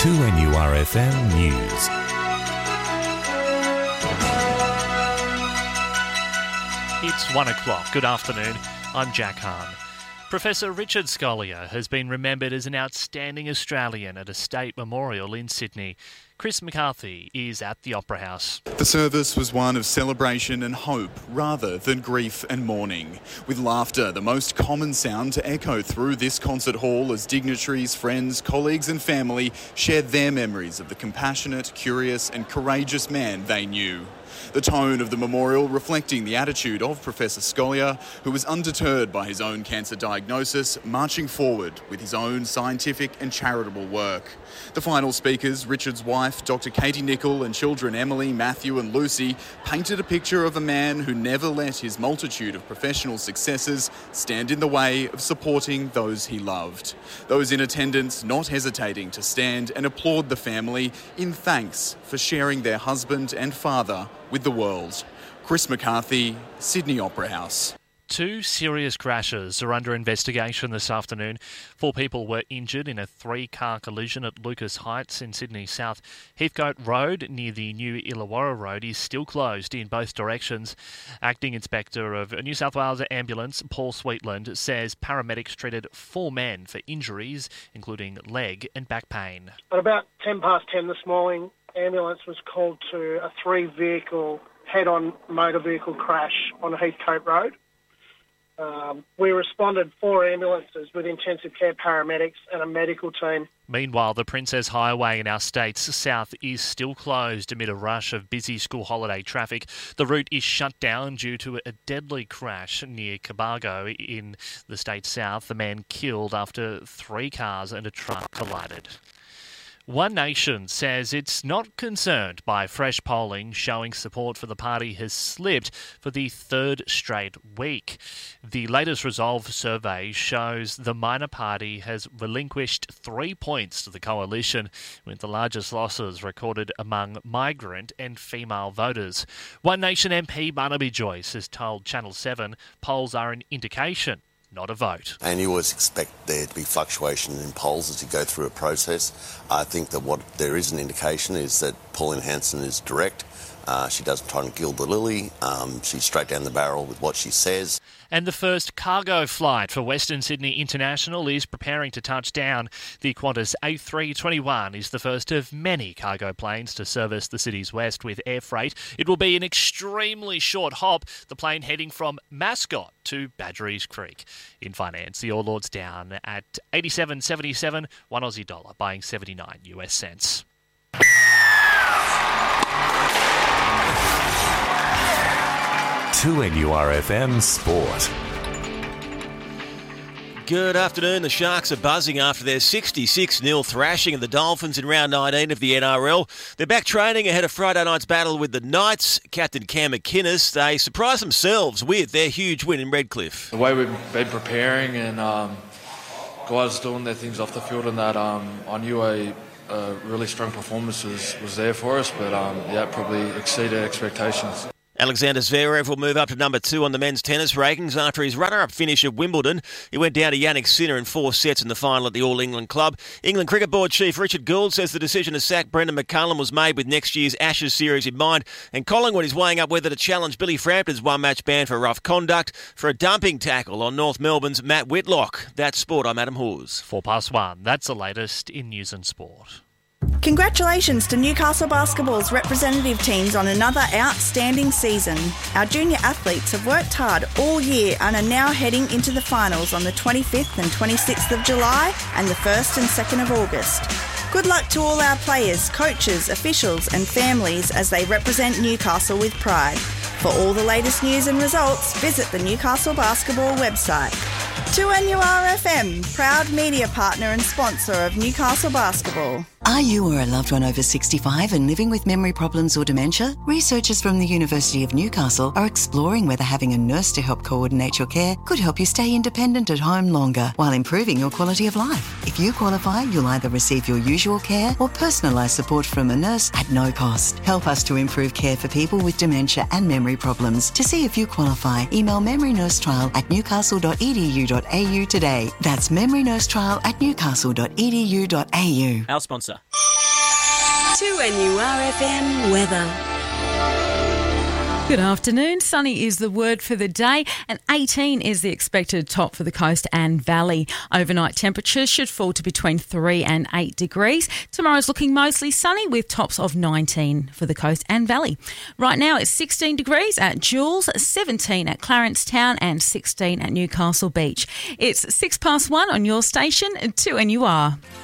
2NURFM News. It's 1 o'clock. Good afternoon. I'm Jack Hahn. Professor Richard Scolyer has been remembered as an outstanding Australian at a state memorial in Sydney. Chris McCarthy is at the Opera House. The service was one of celebration and hope rather than grief and mourning, with laughter the most common sound to echo through this concert hall as dignitaries, friends, colleagues and family shared their memories of the compassionate, curious and courageous man they knew. The tone of the memorial reflecting the attitude of Professor Scolyer, who was undeterred by his own cancer diagnosis, marching forward with his own scientific and charitable work. The final speakers, Richard's wife, Dr. Katie Nicol, and children Emily, Matthew and Lucy, painted a picture of a man who never let his multitude of professional successes stand in the way of supporting those he loved. Those in attendance not hesitating to stand and applaud the family in thanks for sharing their husband and father with the world. Chris McCarthy, Sydney Opera House. 2 serious crashes are under investigation this afternoon. 4 people were injured in a 3-car collision at Lucas Heights in Sydney South. Heathcote Road near the new Illawarra Road is still closed in both directions. Acting Inspector of New South Wales Ambulance, Paul Sweetland, says paramedics treated 4 men for injuries, including leg and back pain. At about 10 past 10 this morning, ambulance was called to a 3-vehicle head-on motor vehicle crash on Heathcote Road. We responded 4 ambulances with intensive care paramedics and a medical team. Meanwhile, the Princess Highway in our state's south is still closed amid a rush of busy school holiday traffic. The route is shut down due to a deadly crash near Cobargo in the state's south. The man killed after 3 cars and a truck collided. One Nation says it's not concerned by fresh polling showing support for the party has slipped for the 3rd straight week. The latest Resolve survey shows the minor party has relinquished 3 points to the coalition, with the largest losses recorded among migrant and female voters. One Nation MP Barnaby Joyce has told Channel 7 polls are an indication, not a vote. And you always expect there to be fluctuation in polls as you go through a process. I think that what there is an indication is that Pauline Hanson is direct. She doesn't try and gild the lily. She's straight down the barrel with what she says. And the first cargo flight for Western Sydney International is preparing to touch down. The Qantas A321 is the first of many cargo planes to service the city's west with air freight. It will be an extremely short hop, the plane heading from Mascot to Badgerys Creek. In finance, the All Lords down at 87.77, $1 Aussie, buying 79 US cents. To NURFM Sport. Good afternoon. The Sharks are buzzing after their 66-0 thrashing of the Dolphins in round 19 of the NRL. They're back training ahead of Friday night's battle with the Knights. Captain Cam McInnes, they surprised themselves with their huge win in Redcliffe. The way we've been preparing and guys doing their things off the field and that, I knew a really strong performance was there for us, but probably exceeded expectations. Alexander Zverev will move up to number 2 on the men's tennis rankings after his runner-up finish at Wimbledon. He went down to Yannick Sinner in 4 sets in the final at the All England Club. England Cricket Board Chief Richard Gould says the decision to sack Brendan McCullum was made with next year's Ashes series in mind, and Collingwood is weighing up whether to challenge Billy Frampton's one-match ban for rough conduct for a dumping tackle on North Melbourne's Matt Whitlock. That's sport. I'm Adam Hawes. 1:04. That's the latest in news and sport. Congratulations to Newcastle Basketball's representative teams on another outstanding season. Our junior athletes have worked hard all year and are now heading into the finals on the 25th and 26th of July and the 1st and 2nd of August. Good luck to all our players, coaches, officials and families as they represent Newcastle with pride. For all the latest news and results, visit the Newcastle Basketball website. 2NURFM, proud media partner and sponsor of Newcastle Basketball. Are you or a loved one over 65 and living with memory problems or dementia? Researchers from the University of Newcastle are exploring whether having a nurse to help coordinate your care could help you stay independent at home longer while improving your quality of life. If you qualify, you'll either receive your usual care or personalised support from a nurse at no cost. Help us to improve care for people with dementia and memory problems. To see if you qualify, email memorynursetrial@newcastle.edu.au today. That's memorynursetrial@newcastle.edu.au. Our sponsor. 2NURFM weather. Good afternoon. Sunny is the word for the day, and 18 is the expected top for the coast and valley. Overnight temperatures should fall to between 3 and 8 degrees. Tomorrow's looking mostly sunny with tops of 19 for the coast and valley. Right now it's 16 degrees at Jules, 17 at Clarence Town and 16 at Newcastle Beach. It's 1:06 on your station, 2NUR.